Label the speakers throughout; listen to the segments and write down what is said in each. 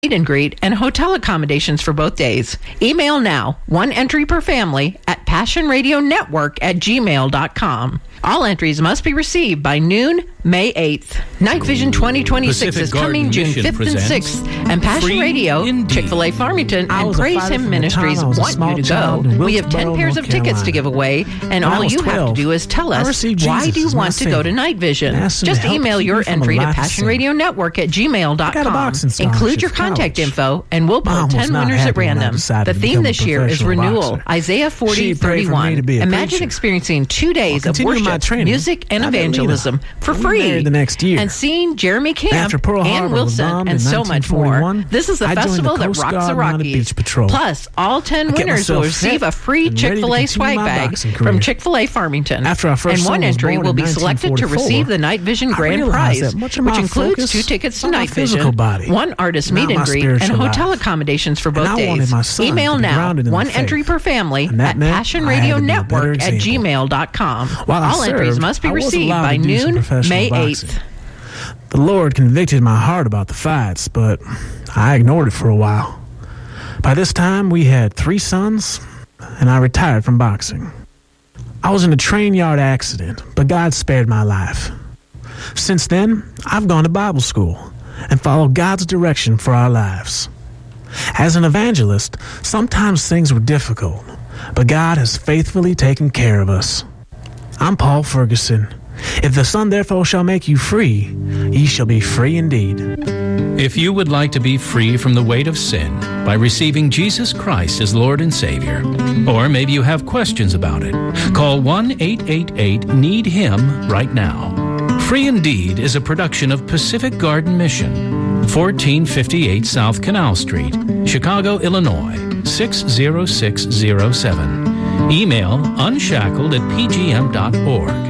Speaker 1: meet and greet, and hotel accommodations for both days. Email now, 1 entry per family at passionradionetwork@gmail.com. All entries must be received by noon, May 8th. Night Vision 2026 is coming June 5th and 6th, and Passion Radio, Chick-fil-A Farmington, and Praise Him Ministries want you to go. We have 10 pairs of tickets to give away, and all you have to do is tell us, why do you want to go to Night Vision? Just email your entry to passionradionetwork@gmail.com. Include your contact info, and we'll pull 10 winners at random. The theme this year is renewal, Isaiah 40:31. Imagine experiencing 2 days of worship, music, and evangelism for free.
Speaker 2: The next year,
Speaker 1: and seeing Jeremy Camp, Ann Wilson, and so much more. This is a festival that rocks the Rockies. Plus, all 10 winners will receive a free Chick-fil-A swag bag from Chick-fil-A Farmington. And 1 entry will be selected to receive the Night Vision Grand Prize, which includes 2 tickets to Night Vision, 1 artist meet and greet, and hotel accommodations for both days. Email now, 1 entry per family at passionradionetwork@gmail.com. All entries must be received by noon, May 8th.
Speaker 2: The Lord convicted my heart about the fights, but I ignored it for a while. By this time, we had 3 sons, and I retired from boxing. I was in a train yard accident, but God spared my life. Since then, I've gone to Bible school and followed God's direction for our lives. As an evangelist, sometimes things were difficult, but God has faithfully taken care of us. I'm Paul Ferguson. If the Son therefore shall make you free, ye shall be free indeed.
Speaker 3: If you would like to be free from the weight of sin by receiving Jesus Christ as Lord and Savior, or maybe you have questions about it, call 1-888-NEED-HIM right now. Free Indeed is a production of Pacific Garden Mission, 1458 South Canal Street, Chicago, Illinois, 60607. Email unshackled@pgm.org.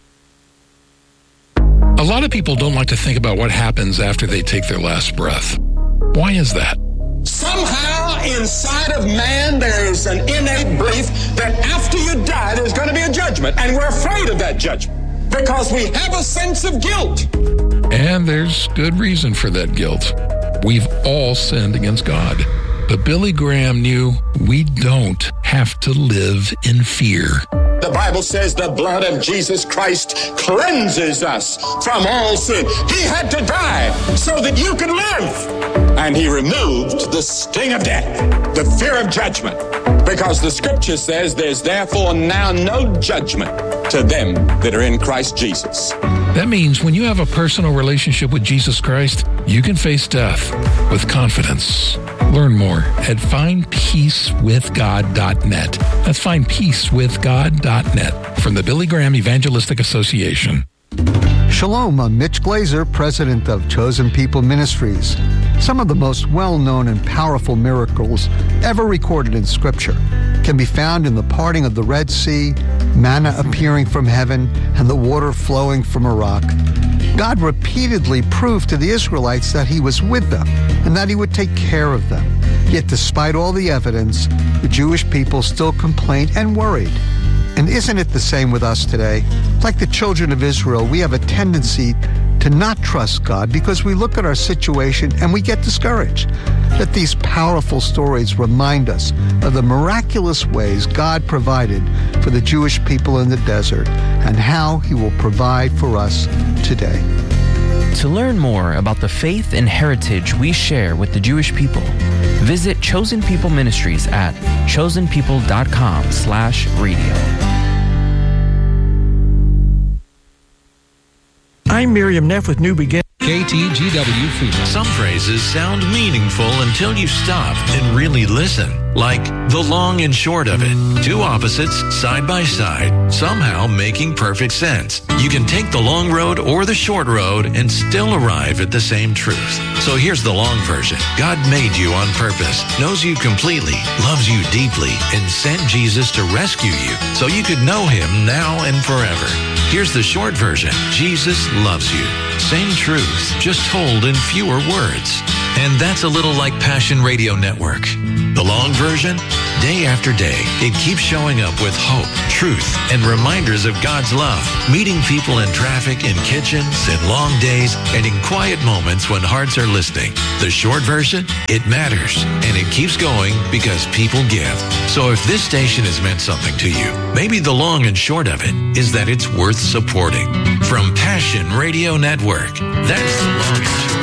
Speaker 4: A lot of people don't like to think about what happens after they take their last breath. Why is that?
Speaker 5: Somehow inside of man there is an innate belief that after you die there's going to be a judgment, and we're afraid of that judgment because we have a sense of guilt.
Speaker 4: And there's good reason for that guilt. We've all sinned against God. But Billy Graham knew we don't have to live in fear.
Speaker 5: The Bible says the blood of Jesus Christ cleanses us from all sin. He had to die so that you can live. And he removed the sting of death, the fear of judgment. Because the scripture says there's therefore now no judgment to them that are in Christ Jesus.
Speaker 4: That means when you have a personal relationship with Jesus Christ, you can face death with confidence. Learn more at findpeacewithgod.net. That's findpeacewithgod.net from the Billy Graham Evangelistic Association.
Speaker 6: Shalom, I'm Mitch Glazer, president of Chosen People Ministries. Some of the most well-known and powerful miracles ever recorded in Scripture can be found in the parting of the Red Sea, manna appearing from heaven, and the water flowing from a rock. God repeatedly proved to the Israelites that he was with them and that he would take care of them. Yet despite all the evidence, the Jewish people still complained and worried. And isn't it the same with us today? Like the children of Israel, we have a tendency to not trust God because we look at our situation and we get discouraged. That these powerful stories remind us of the miraculous ways God provided for the Jewish people in the desert and how he will provide for us today.
Speaker 7: To learn more about the faith and heritage we share with the Jewish people, visit Chosen People Ministries at chosenpeople.com/radio.
Speaker 2: I'm Miriam Neff with New Beginnings.
Speaker 8: KTGW Freedom. Some phrases sound meaningful until you stop and really listen. Like the long and short of it. 2 opposites side by side, somehow making perfect sense. You can take the long road or the short road and still arrive at the same truth. So here's the long version. God made you on purpose, knows you completely, loves you deeply, and sent Jesus to rescue you so you could know him now and forever. Here's the short version. Jesus loves you. Same truth, just told in fewer words. And that's a little like Passion Radio Network. The long version? Day after day, it keeps showing up with hope, truth, and reminders of God's love. Meeting people in traffic, in kitchens, in long days, and in quiet moments when hearts are listening. The short version? It matters. And it keeps going because people give. So if this station has meant something to you, maybe the long and short of it is that it's worth supporting. From Passion Radio Network, that's the long and short.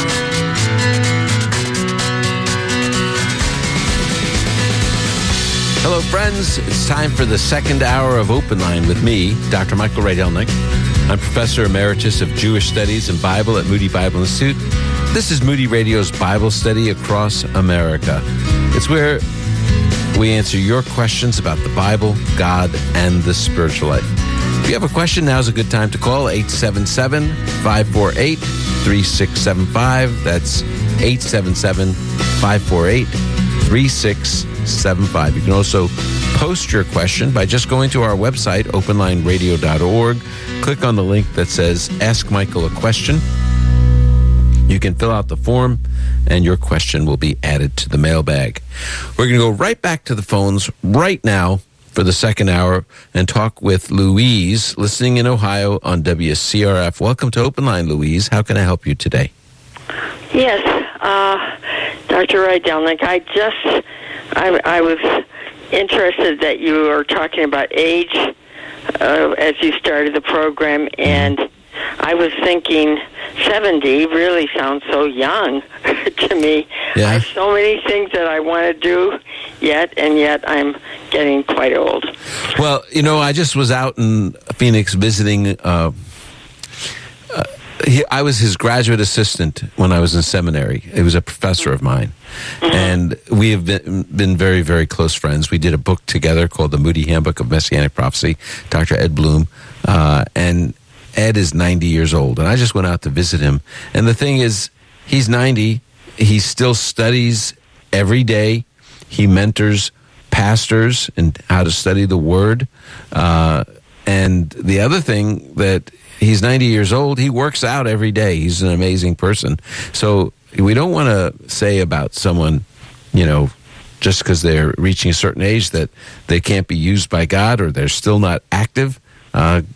Speaker 9: Hello, friends. It's time for the second hour of Open Line with me, Dr. Michael Rydelnik. I'm Professor Emeritus of Jewish Studies and Bible at Moody Bible Institute. This is Moody Radio's Bible study across America. It's where we answer your questions about the Bible, God, and the spiritual life. If you have a question, now's a good time to call 877-548-3675. That's 877-548-3675. You can also post your question by just going to our website, openlineradio.org. Click on the link that says Ask Michael a Question. You can fill out the form, and your question will be added to the mailbag. We're going to go right back to the phones right now for the second hour and talk with Louise, listening in Ohio on WCRF. Welcome to Open Line, Louise. How can I help you today?
Speaker 10: Yes, Dr. Rydelnik, I was interested that you were talking about age as you started the program, and I was thinking 70 really sounds so young to me. Yeah. I have so many things that I want to do yet, and yet I'm getting quite old.
Speaker 9: Well, I just was out in Phoenix visiting. I was his graduate assistant when I was in seminary. He was a professor of mine. Mm-hmm. And we have been very, very close friends. We did a book together called The Moody Handbook of Messianic Prophecy, Dr. Ed Bloom. And Ed is 90 years old. And I just went out to visit him. And the thing is, he's 90. He still studies every day. He mentors pastors in how to study the Word. And the other thing that he's 90 years old. He works out every day. He's an amazing person. So we don't want to say about someone, just because they're reaching a certain age that they can't be used by God or they're still not active. But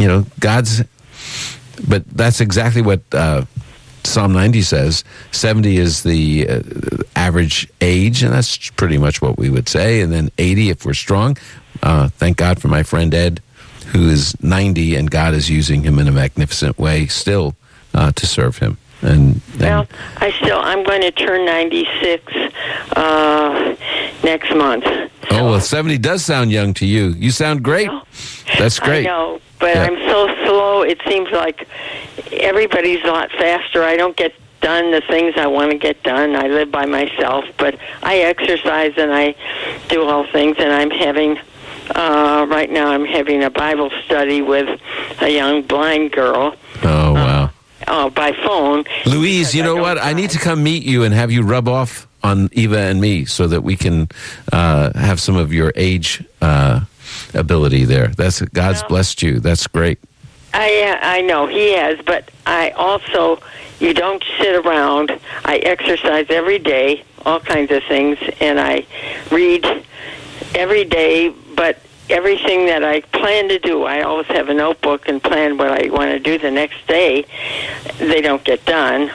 Speaker 9: that's exactly what Psalm 90 says. 70 is the average age, and that's pretty much what we would say. And then 80 if we're strong. Thank God for my friend Ed, who is 90, and God is using him in a magnificent way still to serve him.
Speaker 10: Well, I'm going to turn 96 next month.
Speaker 9: Oh, well, 70 does sound young to you. You sound great. That's great.
Speaker 10: I know, but I'm so slow. It seems like everybody's a lot faster. I don't get done the things I want to get done. I live by myself, but I exercise and I do all things, and I'm having... right now I'm having a Bible study with a young blind girl.
Speaker 9: Oh, wow.
Speaker 10: By phone.
Speaker 9: Louise, you know what? I need to come meet you and have you rub off on Eva and me so that we can have some of your age ability there. God's blessed you. That's great.
Speaker 10: I know he has, but I also, you don't sit around. I exercise every day, all kinds of things, and I read every day, but everything that I plan to do, I always have a notebook and plan what I want to do the next day. They don't get done.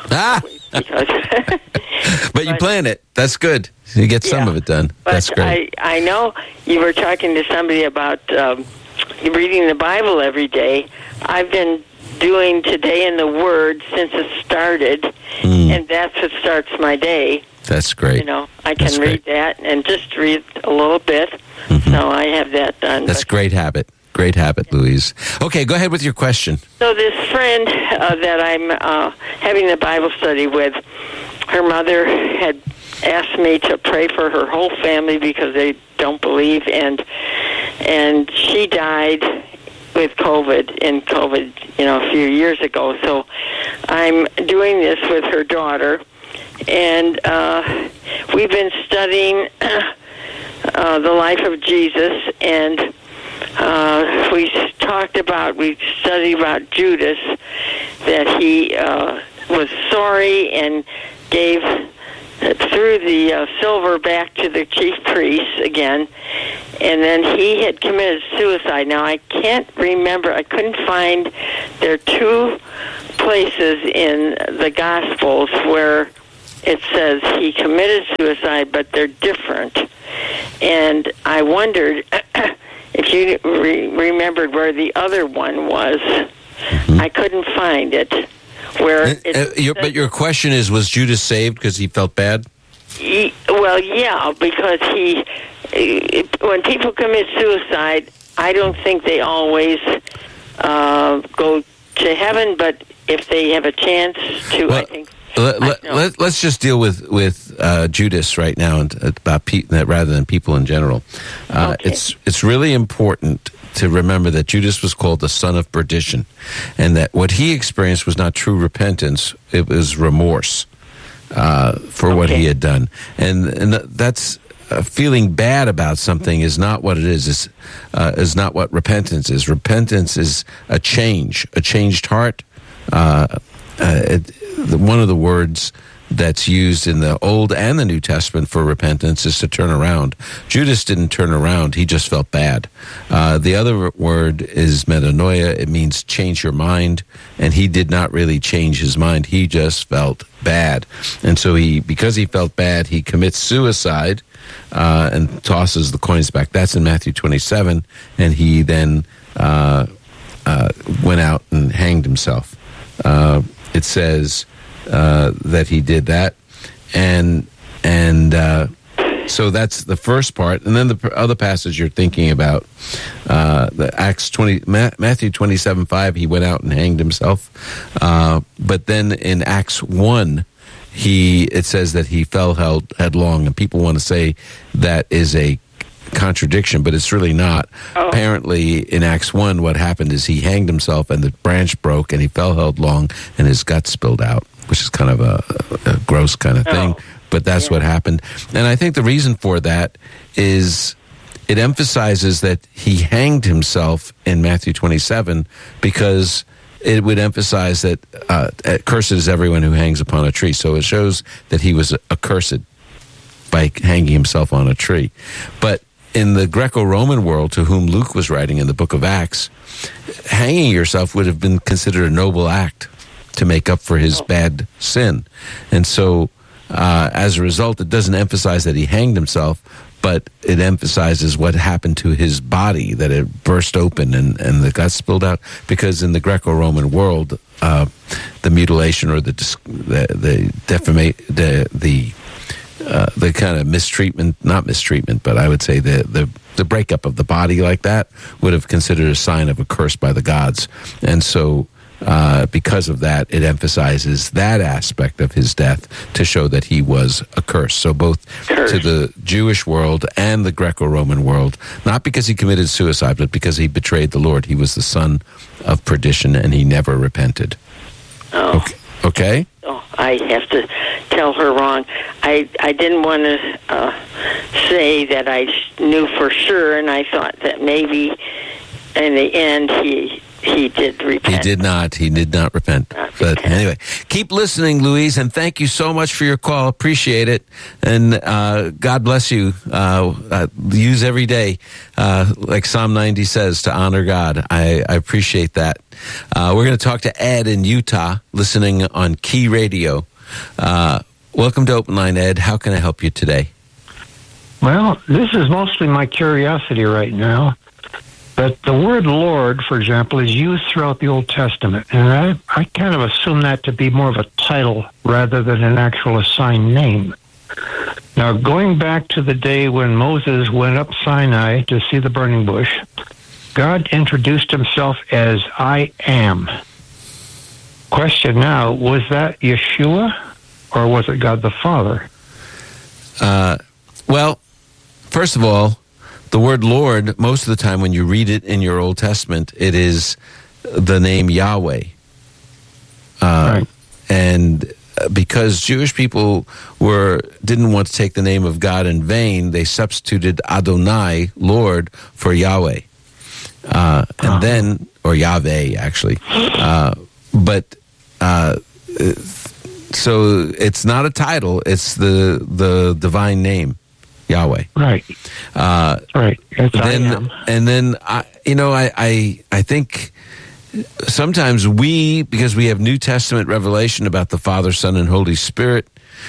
Speaker 9: But you plan it. That's good. You get some of it done.
Speaker 10: But
Speaker 9: that's great.
Speaker 10: I know you were talking to somebody about reading the Bible every day. I've been doing Today in the Word since it started, and that's what starts my day.
Speaker 9: That's great.
Speaker 10: I can read that and just read a little bit. Mm-hmm. So I have that done.
Speaker 9: That's great habit. Great habit, Louise. Okay, go ahead with your question.
Speaker 10: So this friend that I'm having the Bible study with, her mother had asked me to pray for her whole family because they don't believe, and she died with COVID, a few years ago. So I'm doing this with her daughter. And we've been studying the life of Jesus, and we studied about Judas, that he was sorry and gave threw the silver back to the chief priest again, and then he had committed suicide. Now, I can't remember. I couldn't find. There are two places in the Gospels where it says he committed suicide, but they're different. And I wondered if you remembered where the other one was. Mm-hmm. I couldn't find it.
Speaker 9: But your question is, was Judas saved because he felt bad?
Speaker 10: Well, yeah, because when people commit suicide, I don't think they always go to heaven, but if they have a chance to, well, I think...
Speaker 9: Let's just deal with Judas right now, and about rather than people in general.
Speaker 10: Okay.
Speaker 9: It's really important to remember that Judas was called the son of perdition, and that what he experienced was not true repentance; it was remorse for what he had done, and that's feeling bad about something is not what it is. Is not what repentance is. Repentance is a changed heart. One of the words that's used in the Old and the New Testament for repentance is to turn around. Judas didn't turn around. He just felt bad. The other word is metanoia. It means change your mind. And he did not really change his mind. He just felt bad. And so because he felt bad, he commits suicide and tosses the coins back. That's in Matthew 27. And he then went out and hanged himself. It says that he did that, and so that's the first part. And then the other passage you're thinking about, the Matthew 27:5, he went out and hanged himself. But then in Acts 1, it says that he fell headlong, and people want to say that is a contradiction, but it's really not. Oh. Apparently, in Acts 1, what happened is he hanged himself, and the branch broke, and he fell headlong, and his guts spilled out, which is kind of a gross kind of thing, but that's what happened. And I think the reason for that is it emphasizes that he hanged himself in Matthew 27 because it would emphasize that cursed is everyone who hangs upon a tree. So it shows that he was accursed by hanging himself on a tree. But in the Greco-Roman world, to whom Luke was writing in the book of Acts, hanging yourself would have been considered a noble act to make up for his bad sin. And so, as a result, it doesn't emphasize that he hanged himself, but it emphasizes what happened to his body, that it burst open and the guts spilled out. Because in the Greco-Roman world, the mutilation or the kind of not mistreatment, but I would say the breakup of the body like that would have considered a sign of a curse by the gods. And so because of that, it emphasizes that aspect of his death to show that he was accursed. So both to the Jewish world and the Greco-Roman world, not because he committed suicide, but because he betrayed the Lord. He was the son of perdition, and he never repented.
Speaker 10: Oh.
Speaker 9: Okay?
Speaker 10: Oh, I have to tell her wrong. I didn't want to say that I knew for sure, and I thought that maybe in the end he did repent.
Speaker 9: He did not repent. But anyway, keep listening, Louise, and thank you so much for your call. Appreciate it. And God bless you. Use every day, like Psalm 90 says, to honor God. I appreciate that. We're going to talk to Ed in Utah, listening on Key Radio. Welcome to Open Line, Ed. How can I help you today?
Speaker 11: Well, this is mostly my curiosity right now. But the word Lord, for example, is used throughout the Old Testament. And I kind of assume that to be more of a title rather than an actual assigned name. Now, going back to the day when Moses went up Sinai to see the burning bush, God introduced himself as I am. Question now, was that Yeshua or was it God the Father?
Speaker 9: Well, first of all, the word Lord, most of the time when you read it in your Old Testament, it is the name Yahweh.
Speaker 11: Right.
Speaker 9: And because Jewish people didn't want to take the name of God in vain, they substituted Adonai, Lord, for Yahweh. And then, or Yahweh, actually. But So it's not a title; it's the divine name, Yahweh.
Speaker 11: Right. Right. Yes,
Speaker 9: then,
Speaker 11: I am.
Speaker 9: And then I think sometimes because we have New Testament revelation about the Father, Son, and Holy Spirit,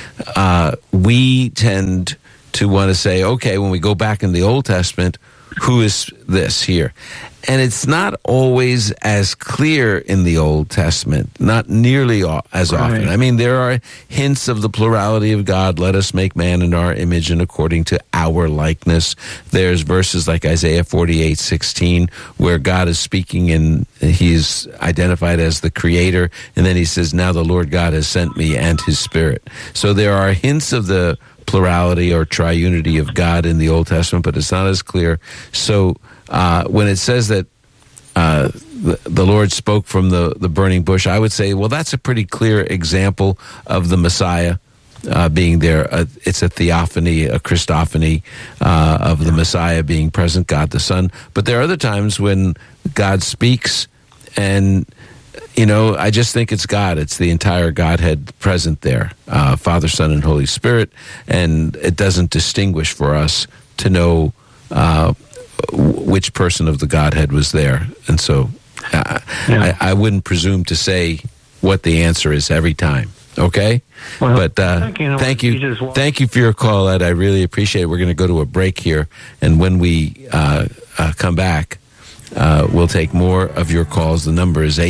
Speaker 9: we tend to want to say, okay, when we go back in the Old Testament, who is this here? And it's not always as clear in the Old Testament, not nearly as often. I mean, there are hints of the plurality of God. Let us make man in our image and according to our likeness. There's verses like Isaiah 48:16, where God is speaking and he's identified as the creator. And then he says, now the Lord God has sent me and his Spirit. So there are hints of the plurality or triunity of God in the Old Testament, but it's not as clear. So when it says that the Lord spoke from the burning bush, I would say, well, that's a pretty clear example of the Messiah being there. It's a theophany, a Christophany of the Messiah being present, God the Son. But there are other times when God speaks and I just think it's God. It's the entire Godhead present there, Father, Son, and Holy Spirit, and it doesn't distinguish for us to know which person of the Godhead was there. And so I wouldn't presume to say what the answer is every time, okay?
Speaker 11: Well,
Speaker 9: but thank you for your call, Ed. I really appreciate it. We're going to go to a break here, and when we come back, we'll take more of your calls. The number is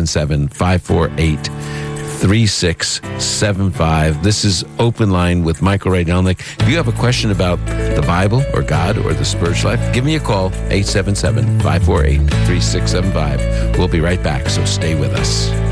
Speaker 9: 877-548-3675. This is Open Line with Michael Ray Delnick. If you have a question about the Bible or God or the spiritual life, give me a call, 877-548-3675. We'll be right back, so stay with us.